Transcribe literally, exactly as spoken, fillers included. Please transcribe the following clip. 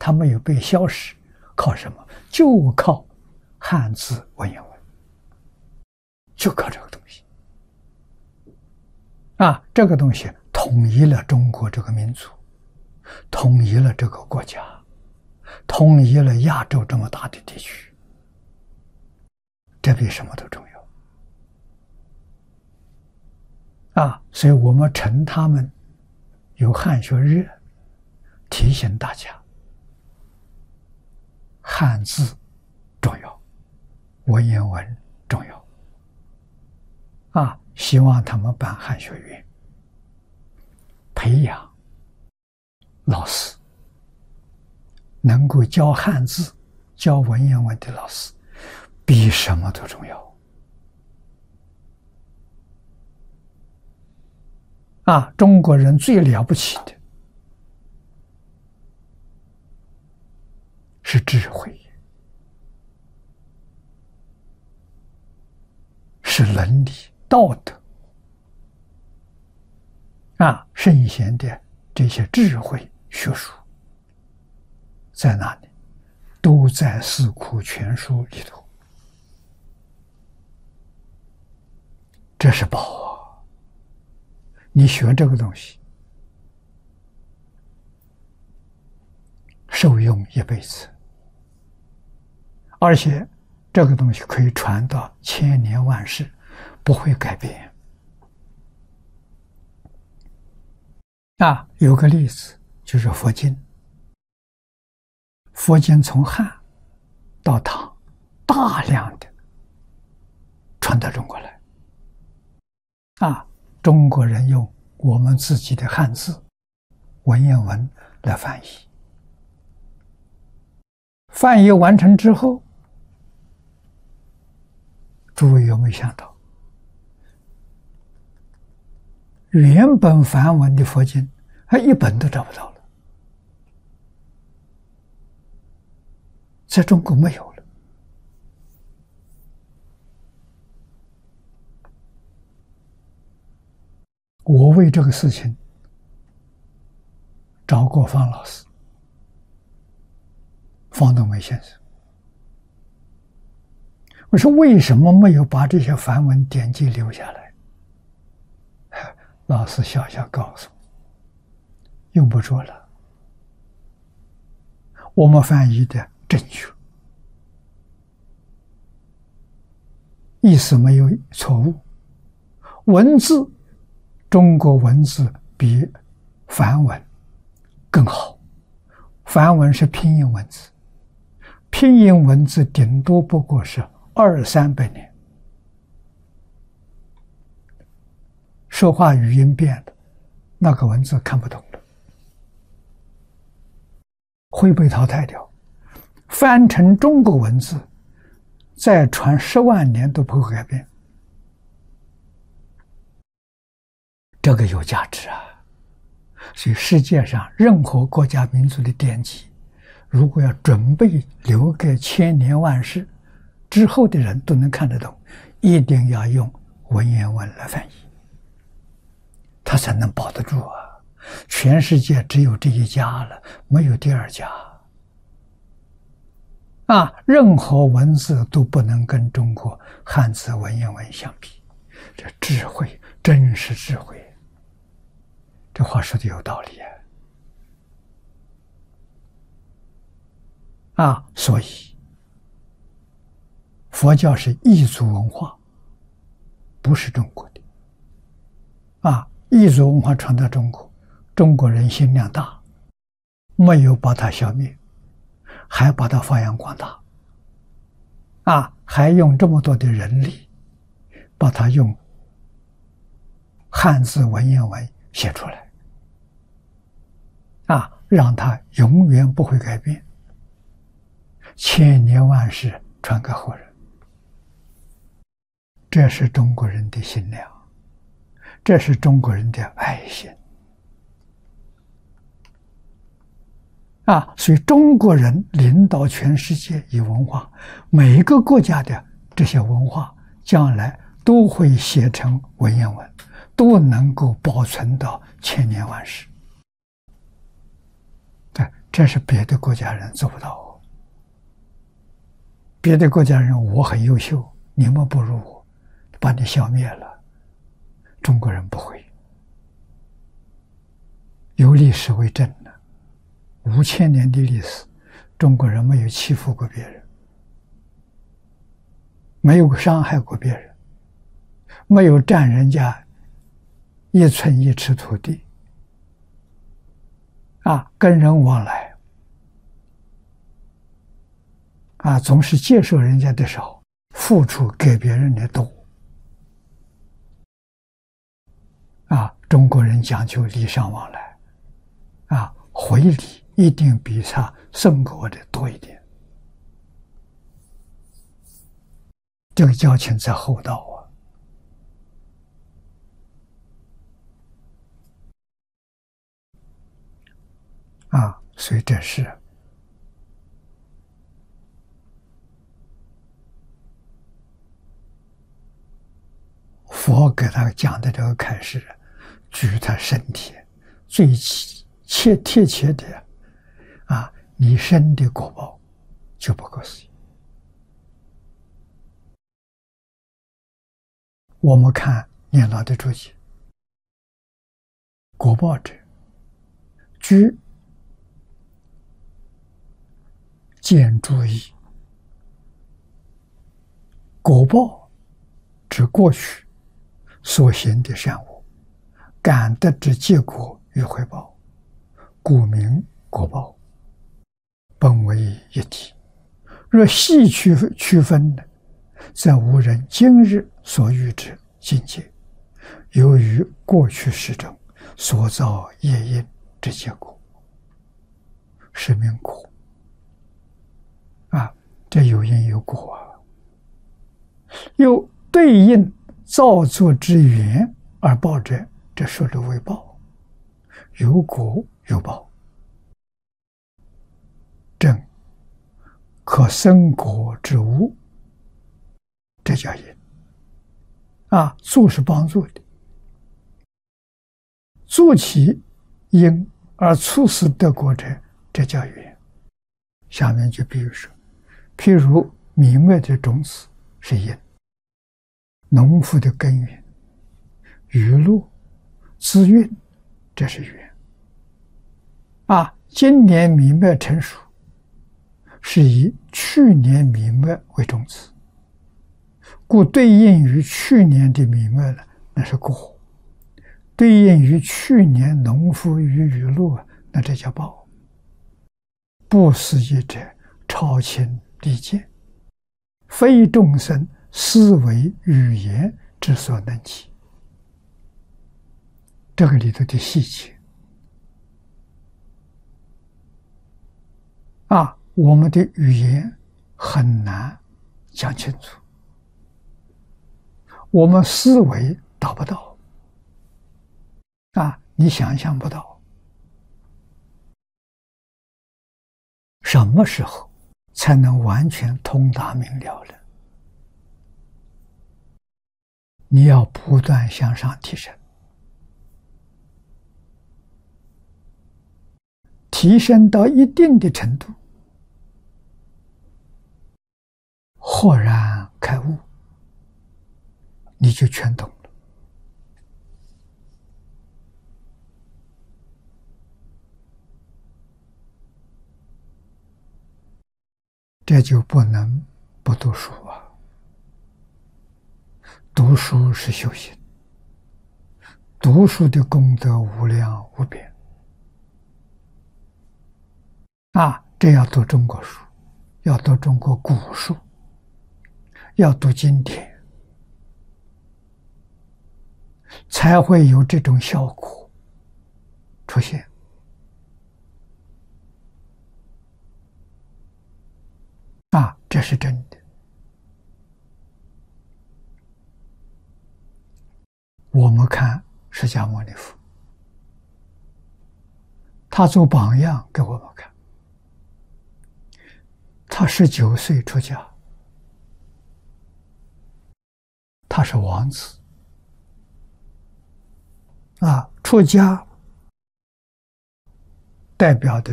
它没有被消失，靠什么？就靠汉字文言文，就靠这个东西啊！这个东西统一了中国这个民族，统一了这个国家，统一了亚洲这么大的地区，这比什么都重要啊！所以我们趁他们有汉学日，提醒大家，汉字重要，文言文重要啊！希望他们办汉学院，培养老师，能够教汉字、教文言文的老师，比什么都重要啊！中国人最了不起的是智慧，是伦理道德啊！圣贤的这些智慧学术在哪里？都在《四库全书》里头。这是宝啊！你学这个东西，受用一辈子，而且这个东西可以传到千年万世，不会改变。啊，有个例子就是佛经。佛经从汉到唐，大量的传到中国来。啊，中国人用我们自己的汉字、文言文来翻译。翻译完成之后，诸位有没有想到，原本梵文的佛经，还一本都找不到了，在中国没有了。我为这个事情找过方老师，方东梅先生，我说为什么没有把这些梵文典籍留下来？老师笑笑告诉我，用不着了，我们翻译的正确，意思没有错误，文字中国文字比梵文更好，梵文是拼音文字，拼音文字顶多不过是二三百年，说话语音变了，那个文字看不懂了，会被淘汰掉。翻成中国文字，再传十万年都不会改变。这个有价值啊！所以世界上任何国家民族的典籍，如果要准备留给千年万世之后的人都能看得懂，一定要用文言文来翻译，它才能保得住啊！全世界只有这一家了，没有第二家啊！任何文字都不能跟中国汉字文言文相比，这智慧真是智慧。这话说的有道理啊！啊，所以佛教是异族文化，不是中国的。啊，异族文化传到中国，中国人心量大，没有把它消灭，还把它发扬光大。啊，还用这么多的人力，把它用汉字文言文写出来。啊，让它永远不会改变，千年万世传给后人。这是中国人的心量，这是中国人的爱心啊！所以中国人领导全世界以文化，每一个国家的这些文化将来都会写成文言文，都能够保存到千年万世。 这是别的国家人做不到。别的国家人我很优秀，你们不如我，把你消灭了。中国人不会，有历史为证的，五千年的历史，中国人没有欺负过别人，没有伤害过别人，没有占人家一寸一尺土地，啊，跟人往来，啊，总是接受人家的少，付出给别人的多。啊，中国人讲究礼尚往来，啊，回礼一定比他送给我的多一点。这个交情在厚道啊！啊，所以这是佛给他讲的这个开示，举他身体最切贴切的啊，你生的果报就不可思议。我们看念老的注解，果报者，居见诸意。果报指过去所行的善恶，感得之结果与回报，故名果报，本为一体。若细区区分呢，则无人今日所遇之境界，由于过去世中所造业因之结果，是名果。啊，这有因有果啊，又对应造作之缘而报者，这说的为报，有果有报，正可生果之物，这叫因。啊，助是帮助的，助其因而促使得果者，这叫缘。下面就比如说，譬如米麦的种子是因，农夫的耕耘、雨露、滋润，这是缘。啊，今年米麦成熟，是以去年米麦为种子，故对应于去年的米麦呢，那是果；对应于去年农夫与雨露，那这叫报。不思议者，超情利见，非众生思维语言之所能及。这个里头的细节啊，我们的语言很难讲清楚，我们思维达不到啊，你想象不到。什么时候才能完全通达明了呢？你要不断向上提升，提升到一定的程度，豁然开悟，你就全懂了。这就不能不读书啊！读书是修行，读书的功德无量无边啊！这要读中国书，要读中国古书，要读经典，才会有这种效果出现。啊，这是真的。我们看释迦牟尼佛，他做榜样给我们看。他十九岁出家，他是王子啊，出家代表的